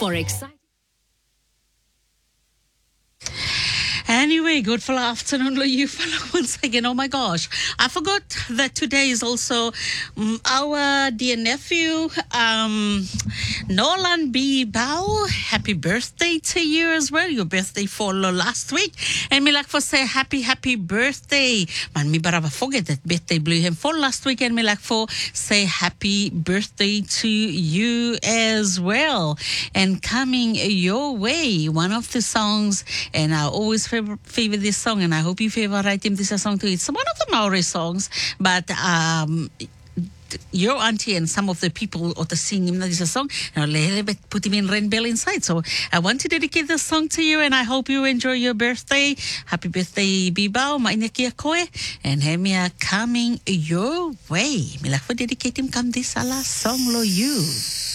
for exciting. Anyway, good for afternoon, you fellow, once again. Oh my gosh, I forgot that today is also our dear nephew, Nolan B. Bao. Happy birthday to you as well. Your birthday for last week. And me like for say happy birthday. Man, me baraba forget that birthday blew him for last week. And me like for say happy birthday to you as well. And coming your way, one of the songs, and I always favor this song, and I hope you favorite him this song too. It's one of the Maori songs, but your auntie and some of the people or the singing this song, put him in rainbow inside. So I want to dedicate this song to you, and I hope you enjoy your birthday. Happy birthday, Bibao, mainekia koe, and hemia coming your way. Me like for dedicate him come this ala song lo you.